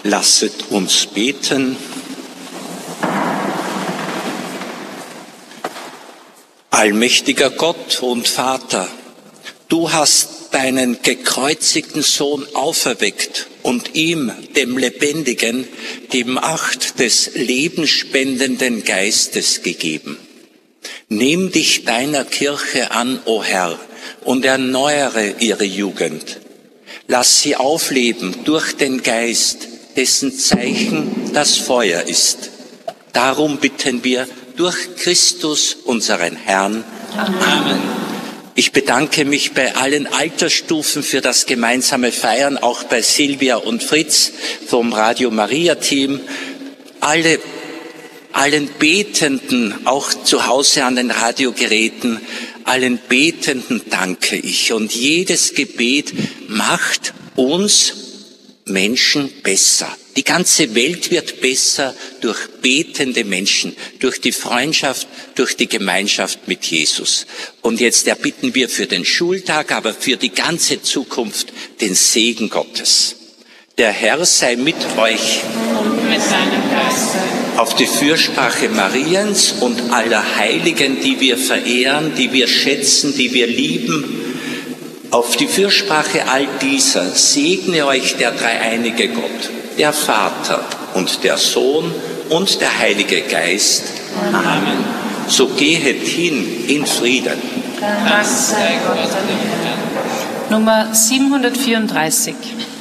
Lasset uns beten. Allmächtiger Gott und Vater, du hast deinen gekreuzigten Sohn auferweckt und ihm, dem Lebendigen, die Macht des lebensspendenden Geistes gegeben. Nimm dich deiner Kirche an, o Herr, und erneuere ihre Jugend. Lass sie aufleben durch den Geist, dessen Zeichen das Feuer ist. Darum bitten wir durch Christus, unseren Herrn. Amen. Ich bedanke mich bei allen Altersstufen für das gemeinsame Feiern, auch bei Silvia und Fritz vom Radio Maria Team, allen Betenden, auch zu Hause an den Radiogeräten, allen Betenden danke ich. Und jedes Gebet macht uns Menschen besser. Die ganze Welt wird besser durch betende Menschen, durch die Freundschaft, durch die Gemeinschaft mit Jesus. Und jetzt erbitten wir für den Schultag, aber für die ganze Zukunft den Segen Gottes. Der Herr sei mit euch und mit seinem Geiste. Auf die Fürsprache Mariens und aller Heiligen, die wir verehren, die wir schätzen, die wir lieben, auf die Fürsprache all dieser segne euch der dreieinige Gott, der Vater und der Sohn und der Heilige Geist. Amen. So gehet hin in Frieden. Dank sei Gott dem Herrn. Nummer 734.